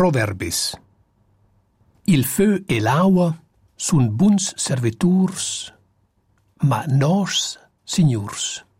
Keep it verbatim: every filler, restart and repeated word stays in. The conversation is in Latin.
Proverbis. Il feu e l'aua sun buns serviturs, ma nos signurs.